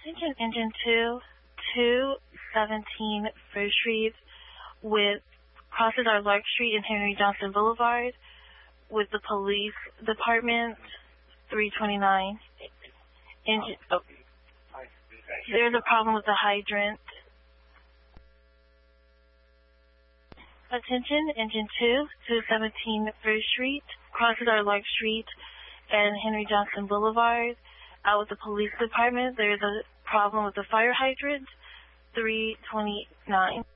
Attention Engine 2, 217 First Street crosses our Lark Street and Henry Johnson Boulevard with the police department, 329. There's a problem with the hydrant. Attention Engine 2, 217 First Street crosses our Lark Street and Henry Johnson Boulevard. Out with the police department. There's a problem with the fire hydrant, 329.